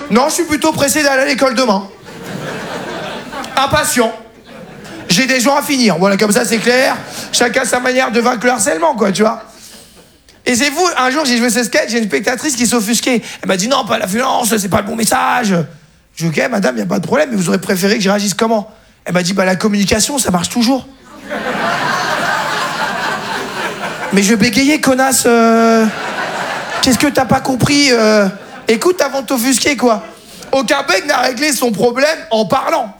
Non, je suis plutôt pressé d'aller à l'école demain. Impatient. J'ai des jours à finir. Voilà, comme ça, c'est clair. Chacun sa manière de vaincre le harcèlement, quoi, tu vois. Et c'est fou, un jour, j'ai joué ce sketch, j'ai une spectatrice qui s'est offusquée. Elle m'a dit, non, pas la violence, c'est pas le bon message. Je dis, ok, madame, y a pas de problème, mais vous aurez préféré que je réagisse comment? Elle m'a dit, bah, la communication, ça marche toujours. Mais je vais bégayer, connasse. Qu'est-ce que t'as pas compris? Écoute avant de t'offusquer, quoi. Aucun mec n'a réglé son problème en parlant.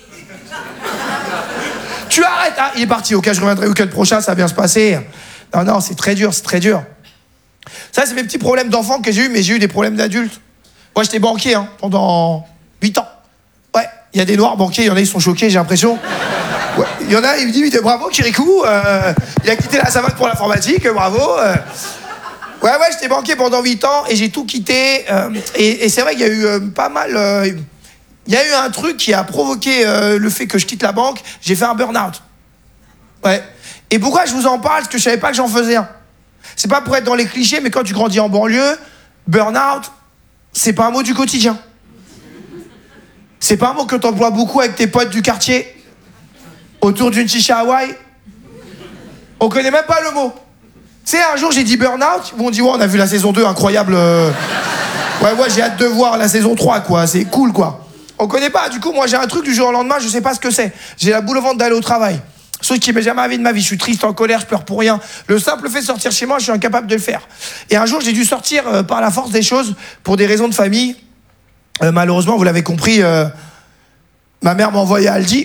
Tu arrêtes. Ah, il est parti. Ok, je reviendrai le week-end prochain, ça va bien se passer. Non, non, c'est très dur, c'est très dur. Ça, c'est mes petits problèmes d'enfant que j'ai eu, mais j'ai eu des problèmes d'adultes. Moi, j'étais banquier pendant 8 ans. Ouais, il y a des noirs banquiers, il y en a, ils sont choqués, j'ai l'impression. Ouais, il y en a, il me dit, bravo, Kirikou, il a quitté la savate pour l'informatique, bravo. Ouais, j'étais banquier pendant 8 ans et j'ai tout quitté. Et c'est vrai qu'il y a eu pas mal... il y a eu un truc qui a provoqué le fait que je quitte la banque. J'ai fait un burn-out. Ouais. Et pourquoi je vous en parle? Parce que je savais pas que j'en faisais un. C'est pas pour être dans les clichés, mais quand tu grandis en banlieue, burn-out, c'est pas un mot du quotidien. C'est pas un mot que t'emploies beaucoup avec tes potes du quartier, autour d'une chicha Hawaï. On connaît même pas le mot. Tu sais, un jour, j'ai dit burn-out, ils m'ont dit, ouais, on a vu la saison 2, incroyable. Ouais, j'ai hâte de voir la saison 3, quoi. C'est cool, quoi. On connaît pas. Du coup, moi, j'ai un truc du jour au lendemain, je sais pas ce que c'est. J'ai la boule au ventre d'aller au travail. Sauf qui m'est jamais arrivé de ma vie. Je suis triste, en colère, je pleure pour rien. Le simple fait de sortir chez moi, je suis incapable de le faire. Et un jour, j'ai dû sortir par la force des choses pour des raisons de famille. Malheureusement, vous l'avez compris, ma mère m'a envoyé à Aldi.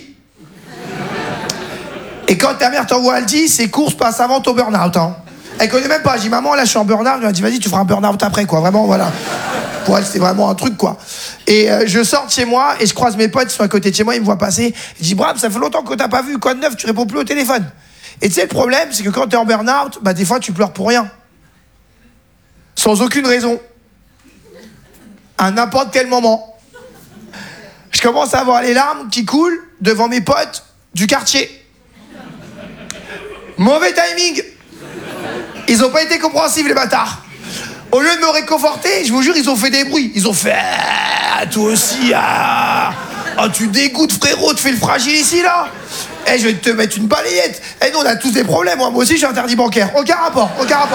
Et quand ta mère t'envoie à Aldi, ses courses passent avant ton burn-out. Hein. Elle connaît même pas. Je dis, maman, là, je suis en burn-out. Elle m'a dit, vas-y, tu feras un burn-out après, quoi. Vraiment, voilà. Pour elle, c'était vraiment un truc, quoi. Et je sors de chez moi et je croise mes potes qui sont à côté de chez moi. Ils me voient passer. Je dis, Bram, ça fait longtemps que t'as pas vu. Quoi de neuf? Tu réponds plus au téléphone. Et tu sais, le problème, c'est que quand t'es en burn-out, bah, des fois, tu pleures pour rien. Sans aucune raison. À n'importe quel moment. Je commence à avoir les larmes qui coulent devant mes potes du quartier. Mauvais timing. Ils ont pas été compréhensifs, les bâtards. Au lieu de me réconforter, je vous jure, ils ont fait des bruits. Ils ont fait toi aussi, tu dégoûtes, frérot, tu fais le fragile ici, là. Je vais te mettre une balayette. Nous, on a tous des problèmes. Moi aussi, je suis interdit bancaire. Aucun rapport.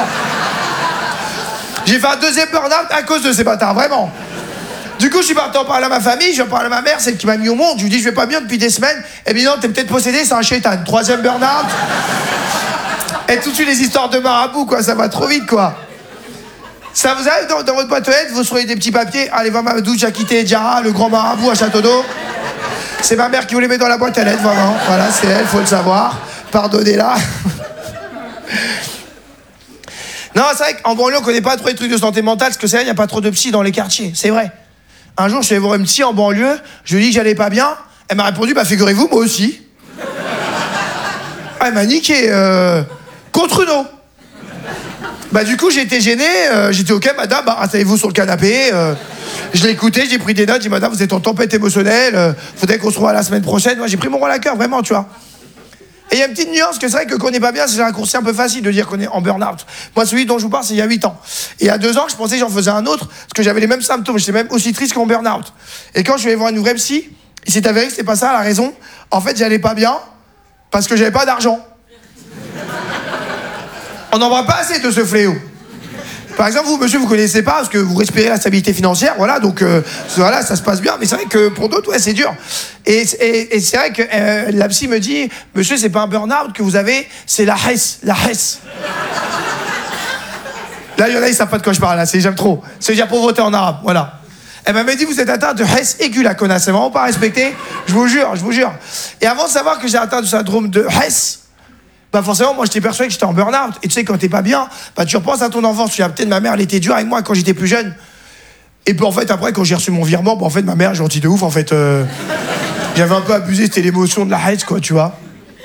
J'ai fait un deuxième burn-out à cause de ces bâtards, vraiment. Du coup, je suis parti en parler à ma famille, je parle à ma mère, celle qui m'a mis au monde. Je lui dis, je vais pas bien depuis des semaines. Eh bien non, t'es peut-être possédé, c'est un shaitan. Troisième burn-out. Et tout de suite, les histoires de marabout, quoi, ça va trop vite, quoi. Ça vous arrive dans votre boîte aux lettres, vous recevez des petits papiers. Allez voir Mamadou, j'ai quitté Diarra, le grand marabout à Château d'Eau. C'est ma mère qui vous les met dans la boîte à lettres, vraiment. Voilà, c'est elle, faut le savoir. Pardonnez-la. Non, c'est vrai qu'en banlieue, on connaît pas trop les trucs de santé mentale, parce que c'est vrai, il n'y a pas trop de psy dans les quartiers, c'est vrai. Un jour, je suis allé voir une psy en banlieue, je lui ai dit que j'allais pas bien. Elle m'a répondu, bah figurez-vous, moi aussi. Elle m'a niqué, contre nous. Bah du coup, j'étais gêné, j'étais ok, madame, bah asseyez-vous sur le canapé. Je l'ai écouté, j'ai pris des notes, j'ai dit, madame, vous êtes en tempête émotionnelle, faudrait qu'on se revoie la semaine prochaine. Moi, j'ai pris mon rôle à cœur, vraiment, tu vois. Et il y a une petite nuance que c'est vrai que qu'on n'est pas bien, c'est un raccourci un peu facile de dire qu'on est en burn-out. Moi, celui dont je vous parle, c'est il y a 8 ans. Et il y a 2 ans, je pensais que j'en faisais un autre, parce que j'avais les mêmes symptômes, j'étais même aussi triste que mon burn-out. Et quand je suis allé voir une vraie psy, il s'est avéré que c'était pas ça la raison. En fait, j'allais pas bien, parce que j'avais pas d'argent. On n'en voit pas assez de ce fléau. Par exemple, vous, monsieur, vous connaissez pas, parce que vous respirez la stabilité financière, voilà, donc voilà, ça se passe bien, mais c'est vrai que pour d'autres, ouais, c'est dur. Et c'est vrai que la psy me dit, monsieur, c'est pas un burn-out que vous avez, c'est la hesse. Là, il y en a, ils savent pas de quoi je parle, là, j'aime trop. C'est dire pauvreté en arabe, voilà. Elle m'a dit, vous êtes atteint de hesse aiguë, la connasse, c'est vraiment pas respecté, je vous jure. Et avant de savoir que j'ai atteint du syndrome de hesse, bah forcément, moi, j'étais persuadé que j'étais en burn-out. Et tu sais, quand t'es pas bien, bah tu repenses à ton enfance. Tu dis, peut-être ma mère, elle était dure avec moi quand j'étais plus jeune. Et puis en fait, après, quand j'ai reçu mon virement, bah en fait, ma mère, gentille de ouf, en fait, j'avais un peu abusé, c'était l'émotion de la haine, quoi, tu vois.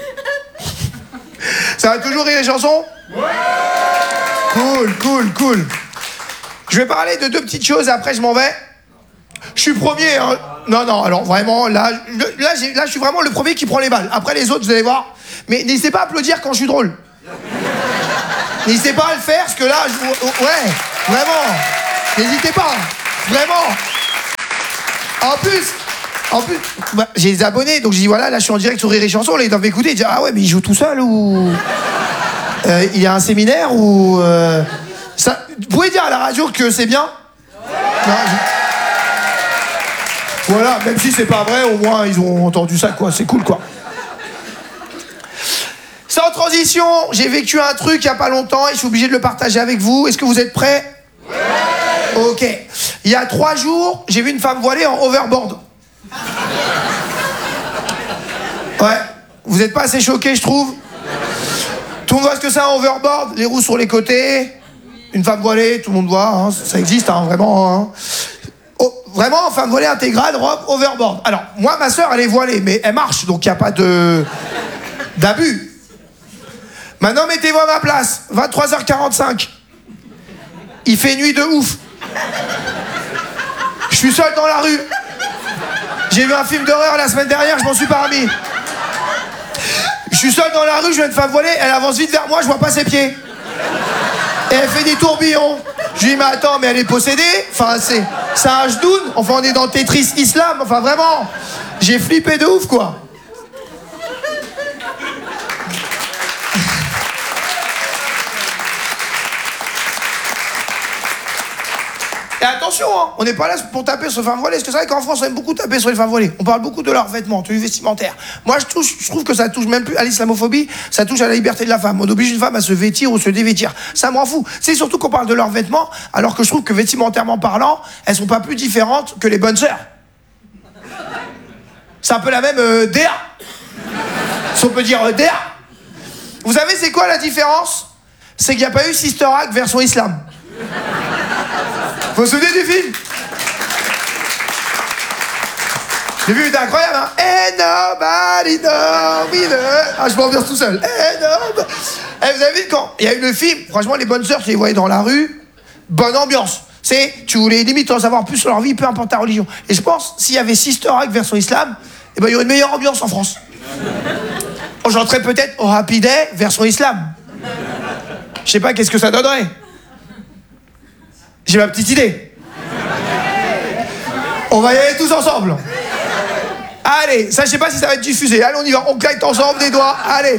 Ça va toujours rire les chansons? Ouais. Cool. Je vais parler de 2 petites choses, après je m'en vais. Je suis premier, hein. Non, alors vraiment, là, je suis vraiment le premier qui prend les balles. Après les autres, vous allez voir. Mais n'hésitez pas à applaudir quand je suis drôle. N'hésitez pas à le faire, parce que là, ouais, vraiment. N'hésitez pas, vraiment. En plus, bah, j'ai des abonnés, donc je dis voilà, là je suis en direct sur Rire et Chanson, là ils doivent m'écouter, ils disent ah ouais, mais il joue tout seul ou il y a un séminaire ou ça. Vous pouvez dire à la radio que c'est bien? Non, voilà, même si c'est pas vrai, au moins ils ont entendu ça, quoi. C'est cool, quoi. Sans transition, j'ai vécu un truc il y a pas longtemps et je suis obligé de le partager avec vous. Est-ce que vous êtes prêts? Ouais. Ok. Il y a 3 jours, j'ai vu une femme voilée en overboard. Ouais. Vous n'êtes pas assez choqués, je trouve. Tout le monde voit ce que c'est un overboard? Les roues sur les côtés. Une femme voilée, tout le monde voit. Hein, ça existe, hein, vraiment. Hein. Oh, vraiment, femme voilée intégrale, robe, overboard. Alors, moi, ma soeur, elle est voilée, mais elle marche, donc il n'y a pas d'abus. Maintenant, mettez-vous à ma place. 23h45. Il fait nuit de ouf. Je suis seul dans la rue. J'ai vu un film d'horreur la semaine dernière, je m'en suis pas remis. Je suis seul dans la rue, je vois une femme voilée, elle avance vite vers moi, je vois pas ses pieds. Et elle fait des tourbillons. Je lui dis, mais attends, mais elle est possédée? Enfin, c'est un Hdoun. Enfin, on est dans Tetris Islam. Enfin, vraiment. J'ai flippé de ouf, quoi. Et attention, hein, on n'est pas là pour taper sur les femmes voilées, parce que c'est vrai qu'en France, on aime beaucoup taper sur les femmes voilées. On parle beaucoup de leurs vêtements, tenues vestimentaires. Moi, je trouve que ça touche même plus à l'islamophobie, ça touche à la liberté de la femme. On oblige une femme à se vêtir ou se dévêtir. Ça m'en fout. C'est surtout qu'on parle de leurs vêtements, alors que je trouve que vestimentairement parlant, elles sont pas plus différentes que les bonnes sœurs. C'est un peu la même DA. Si on peut dire DA. Vous savez, c'est quoi la différence? C'est qu'il n'y a pas eu Sister Act version islam. Vous vous souvenez du film? Le film était incroyable, hein? And nobody knows me. Ah, je m'ambiance tout seul. And nobody... vous avez vu quand il y a eu le film, franchement, les bonnes sœurs, tu les voyais dans la rue, bonne ambiance. Tu voulais limite en savoir plus sur leur vie, peu importe ta religion. Et je pense, s'il y avait Sister Act version islam, eh ben, il y aurait une meilleure ambiance en France. J'entrais peut-être au Happy Day version islam. Je sais pas qu'est-ce que ça donnerait. J'ai ma petite idée. On va y aller tous ensemble. Allez, ça je sais pas si ça va être diffusé. Allez, on y va, on claque ensemble des doigts. Allez.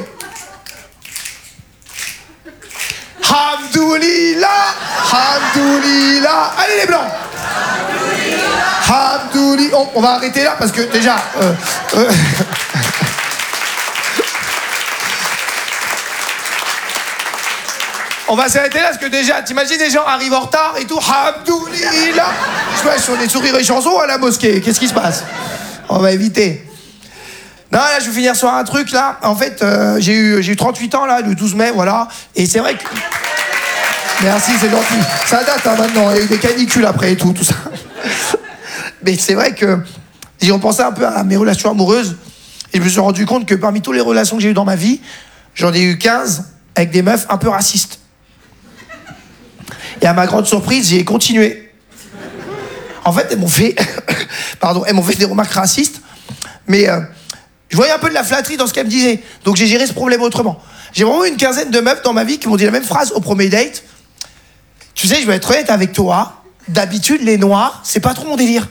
Hamdoulillah, Hamdoulillah. Allez les blancs. Hamdoulillah. On va arrêter là parce que déjà... On va s'arrêter là parce que déjà, t'imagines des gens arrivent en retard et tout, Hamdoulillah. On est sur Rire et Chanson à la mosquée, qu'est-ce qui se passe? On va éviter. Non, là, je vais finir sur un truc, là. En fait, j'ai eu 38 ans, là, le 12 mai, voilà. Et c'est vrai que... Merci, c'est gentil. Ça date, hein, maintenant. Il y a eu des canicules après et tout ça. Mais c'est vrai que j'ai repensé un peu à mes relations amoureuses et je me suis rendu compte que parmi toutes les relations que j'ai eues dans ma vie, j'en ai eu 15 avec des meufs un peu racistes. Et à ma grande surprise, j'ai continué. En fait, elles m'ont fait... Pardon, elles m'ont fait des remarques racistes, mais je voyais un peu de la flatterie dans ce qu'elles me disaient. Donc j'ai géré ce problème autrement. J'ai vraiment eu une quinzaine de meufs dans ma vie qui m'ont dit la même phrase au premier date. Tu sais, je vais être honnête avec toi, d'habitude, les noirs, c'est pas trop mon délire.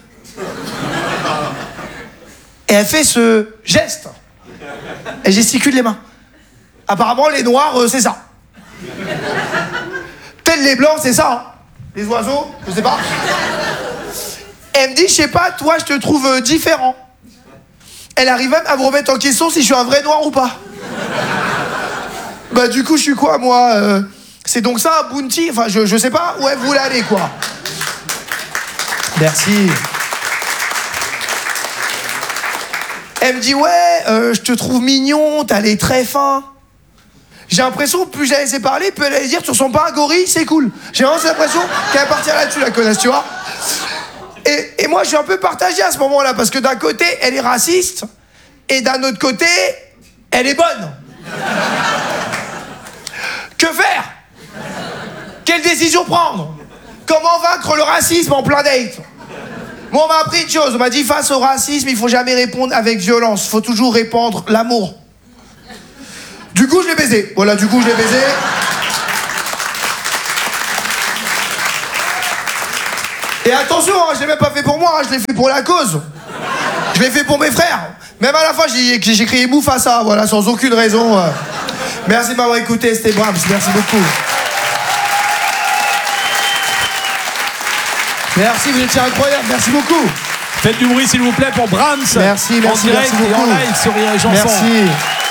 Et elle fait ce geste. Elle gesticule les mains. Apparemment, les noirs, c'est ça. Tels les blancs, c'est ça. Hein. Les oiseaux, je sais pas. Elle me dit, je sais pas, toi, je te trouve différent. Elle arrive même à me remettre en question si je suis un vrai noir ou pas. Bah, du coup, je suis quoi, moi c'est donc ça, un bounty? Enfin, je sais pas où elle voulait aller, quoi. Merci. Elle me dit, ouais, je te trouve mignon, t'as les traits fins. J'ai l'impression que plus je la laissais parler, plus elle allait dire, tu ressembles pas à un gorille, c'est cool. J'ai vraiment l'impression qu'elle va partir là-dessus, la connasse, tu vois. Et moi, je suis un peu partagé à ce moment-là, parce que d'un côté, elle est raciste, et d'un autre côté, elle est bonne. Que faire? Quelle décision prendre? Comment vaincre le racisme en plein date? Moi, on m'a appris une chose, on m'a dit, face au racisme, il faut jamais répondre avec violence, il faut toujours répandre l'amour. Du coup, je l'ai baisé. Voilà, du coup, je l'ai baisé. Et attention, hein, je l'ai même pas fait pour moi, hein, je l'ai fait pour la cause. Je l'ai fait pour mes frères. Même à la fin, j'ai crié bouffe à ça, voilà, sans aucune raison. Merci de m'avoir écouté, c'était Brahms, merci beaucoup. Merci, vous étiez incroyable, merci beaucoup. Faites du bruit s'il vous plaît pour Brahms. Merci, en direct merci beaucoup. Et en live sur Rire et Chanson. Merci.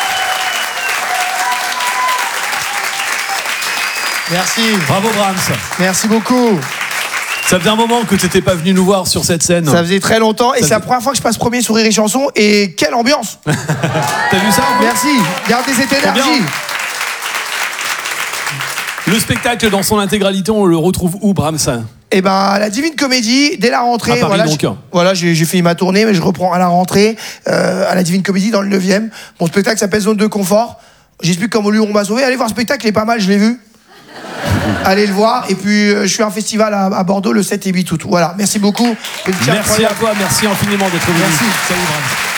Merci. Bravo Brahms. Merci beaucoup. Ça faisait un moment que tu n'étais pas venu nous voir sur cette scène. Ça faisait très longtemps et c'est la première fois que je passe premier sur Rire et Chanson et quelle ambiance. T'as vu ça? Merci, gardez cette énergie. Le spectacle dans son intégralité, on le retrouve où, Brahms? Eh ben, à la Divine Comédie, dès la rentrée. À Paris, donc. Voilà, j'ai fini ma tournée, mais je reprends à la rentrée, à la Divine Comédie, dans le 9e. Mon spectacle s'appelle Zone de Confort. J'explique comment lui, on m'a sauvé. Allez voir le spectacle, il est pas mal, je l'ai vu. Allez le voir. Et puis, je suis à un festival à Bordeaux le 7 et 8 août. Voilà, merci beaucoup. Merci à toi, merci infiniment d'être venu. Merci. Salut, Brahms.